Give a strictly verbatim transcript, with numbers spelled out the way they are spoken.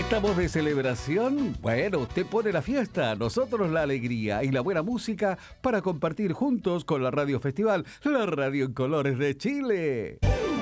¿Estamos de celebración? Bueno, usted pone la fiesta, nosotros la alegría y la buena música para compartir juntos con la Radio Festival, la radio en colores de Chile.